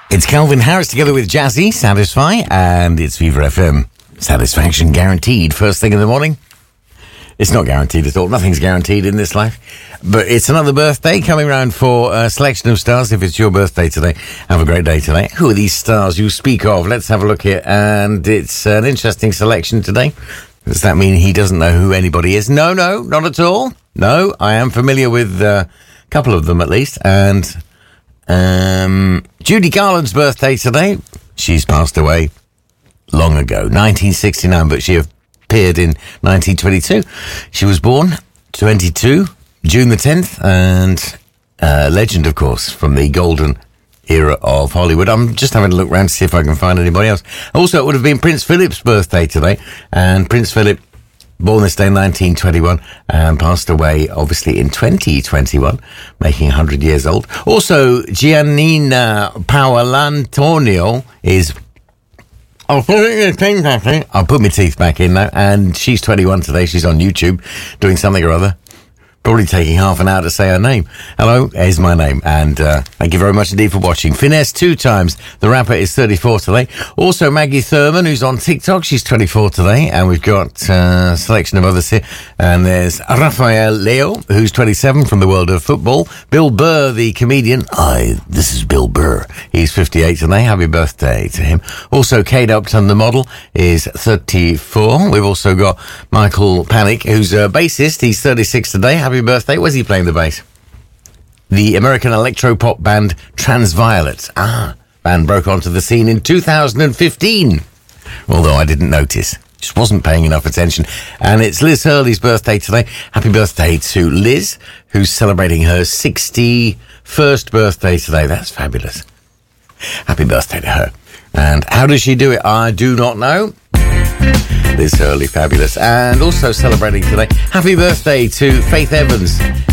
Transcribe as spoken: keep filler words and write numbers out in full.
It's Calvin Harris together with Jazzy, Satisfy, and it's Viva F M. Satisfaction guaranteed first thing in the morning. It's not guaranteed at all. Nothing's guaranteed in this life. But it's another birthday coming round for a selection of stars. If it's your birthday today, have a great day today. Who are these stars you speak of? Let's have a look here. And it's an interesting selection today. Does that mean he doesn't know who anybody is? No, no, not at all. No, I am familiar with uh, a couple of them at least. And um, Judy Garland's birthday today. She's passed away long ago, nineteen sixty-nine, but she appeared in nineteen twenty-two. She was born twenty-two, June the tenth, and uh, legend, of course, from the golden era of Hollywood. I'm just having a look around to see if I can find anybody else. Also, it would have been Prince Philip's birthday today, and Prince Philip, born this day in nineteen twenty-one, and passed away, obviously, in twenty twenty-one, making one hundred years old. Also, Giannina Paolantonio is... I'll put it in the teeth back in. I'll put my teeth back in now, and she's twenty-one today. She's on YouTube doing something or other. Probably taking half an hour to say her name. Hello, here's my name, and uh, thank you very much indeed for watching. Finesse two times. The rapper is thirty-four today. Also, Maggie Thurman, who's on TikTok, she's twenty-four today, and we've got uh, a selection of others here. And there's Rafael Leo, who's twenty-seven from the world of football. Bill Burr, the comedian. Hi, this is Bill Burr. He's fifty-eight today. Happy birthday to him. Also, Kate Upton, the model, is thirty-four. We've also got Michael Panic, who's a bassist. He's thirty-six today. Happy birthday. Where's he playing the bass? The American electro-pop band Transviolet. Ah, band broke onto the scene in two thousand fifteen. Although I didn't notice. Just wasn't paying enough attention. And it's Liz Hurley's birthday today. Happy birthday to Liz, who's celebrating her sixty-first birthday today. That's fabulous. Happy birthday to her. And how does she do it? I do not know. Liz Hurley, fabulous. And also celebrating today, happy birthday to Faith Evans.